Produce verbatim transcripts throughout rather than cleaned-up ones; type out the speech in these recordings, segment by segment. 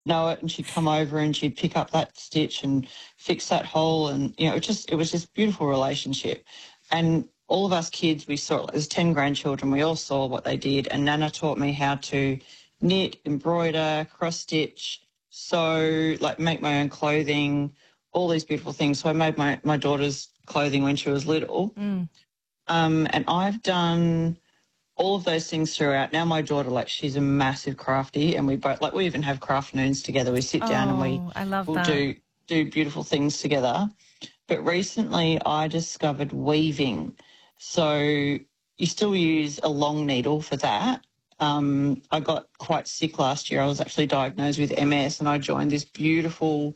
know it, and she'd come over and she'd pick up that stitch and fix that hole, and you know, it just it was this beautiful relationship. And all of us kids, we saw, there's ten grandchildren, we all saw what they did, and Nana taught me how to knit, embroider, cross stitch, sew, like make my own clothing, all these beautiful things. So I made my my daughter's clothing when she was little, Mm. um, and I've done all of those things throughout. Now my daughter, like, she's a massive crafty, and we both, like, we even have craft noons together. We sit down and we Oh, I love will that. do do beautiful things together. But recently I discovered weaving. So you still use a long needle for that. Um, I got quite sick last year. I was actually diagnosed with M S, and I joined this beautiful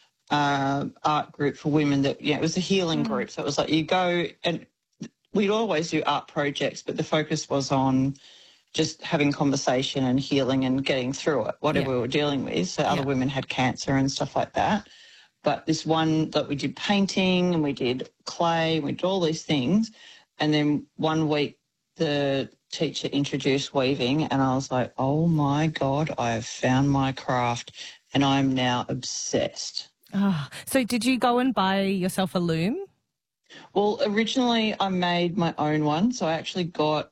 uh, art group for women that, yeah, it was a healing Mm. group. So it was like you go, and we'd always do art projects, but the focus was on just having conversation and healing and getting through it, whatever Yeah. we were dealing with. So other Yeah. women had cancer and stuff like that. But this one that we did painting and we did clay, we did all these things. And then one week the teacher introduced weaving, and I was like, oh my God, I have found my craft, and I'm now obsessed. Oh, so did you go and buy yourself a loom? Well, originally I made my own one. So I actually got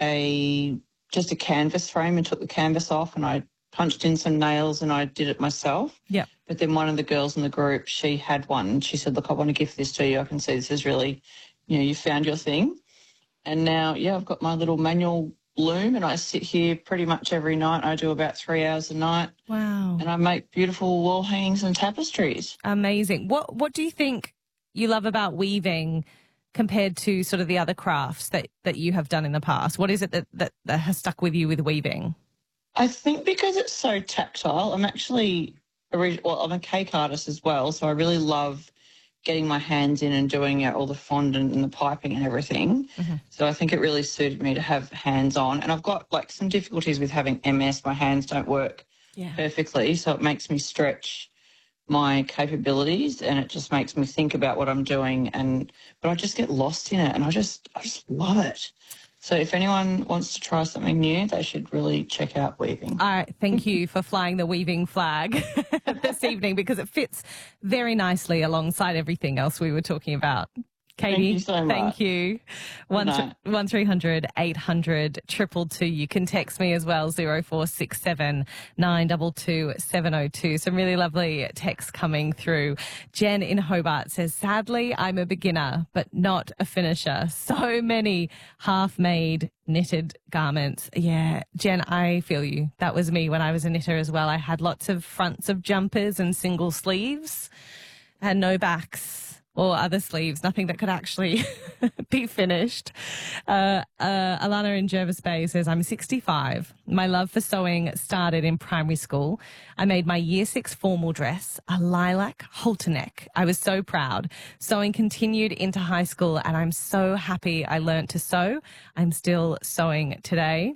a just a canvas frame and took the canvas off, and I punched in some nails and I did it myself. Yeah. But then one of the girls in the group, she had one, and she said, look, I want to gift this to you. I can see this is really, you know, you found your thing. And now, yeah, I've got my little manual loom, and I sit here pretty much every night. I do about three hours a night, Wow. and I make beautiful wall hangings and tapestries. Amazing. What What do you think you love about weaving compared to sort of the other crafts that, that you have done in the past? What is it that, that, that has stuck with you with weaving? I think because it's so tactile. I'm actually, orig- well, I'm a cake artist as well, so I really love getting my hands in and doing uh, all the fondant and the piping and everything. Mm-hmm. So I think it really suited me to have hands on. And I've got like some difficulties with having M S. My hands don't work Yeah. perfectly, so it makes me stretch my capabilities, and it just makes me think about what I'm doing, and but I just get lost in it, and I just I just love it. So if anyone wants to try something new, they should really check out weaving. I thank you for flying the weaving flag this evening, because it fits very nicely alongside everything else we were talking about. Katie, Thank you so much. thank you. One, night. one three hundred eight hundred triple two. You can text me as well, zero four six seven nine two two seven zero two. Some really lovely texts coming through. Jen in Hobart says, sadly, I'm a beginner, but not a finisher. So many half-made knitted garments. Yeah, Jen, I feel you. That was me when I was a knitter as well. I had lots of fronts of jumpers and single sleeves and no backs or other sleeves, nothing that could actually be finished. Uh, uh, Alana in Jervis Bay says, I'm sixty-five. My love for sewing started in primary school. I made my year six formal dress, a lilac halter neck. I was so proud. Sewing continued into high school, and I'm so happy I learnt to sew. I'm still sewing today.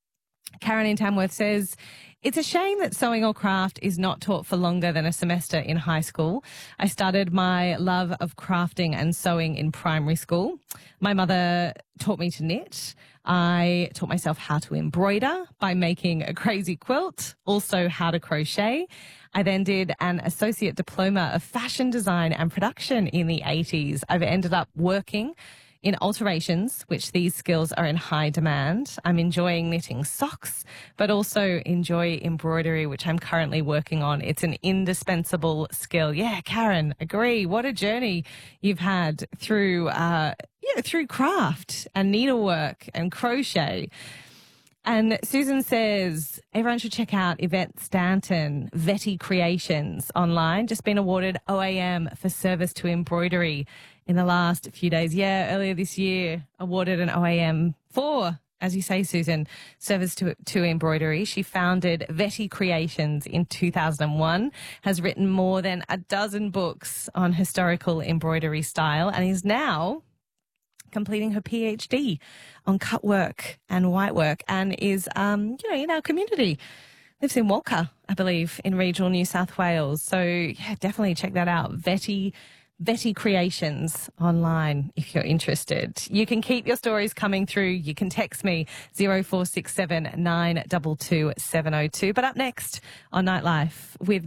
Karen in Tamworth says, it's a shame that sewing or craft is not taught for longer than a semester in high school. I started my love of crafting and sewing in primary school. My mother taught me to knit. I taught myself how to embroider by making a crazy quilt, also how to crochet. I then did an associate diploma of fashion design and production in the eighties. I've ended up working in alterations, which these skills are in high demand. I'm enjoying knitting socks, but also enjoy embroidery, which I'm currently working on. It's an indispensable skill. Yeah, Karen, agree. What a journey you've had through, uh, yeah, through craft and needlework and crochet. And Susan says, everyone should check out Yvette Stanton, Vetty Creations online. Just been awarded O A M for service to embroidery in the last few days. Yeah, earlier this year, awarded an O A M for, as you say, Susan, service to, to embroidery. She founded Vetty Creations in two thousand one, has written more than a dozen books on historical embroidery style, and is now completing her PhD on cut work and white work, and is, um, you know, in our community. Lives in Walker, I believe, in regional New South Wales. So, yeah, definitely check that out. Vetty Vetty Creations online if you're interested. You can keep your stories coming through. You can text me zero four six seven nine two two seven oh two. But up next on Nightlife with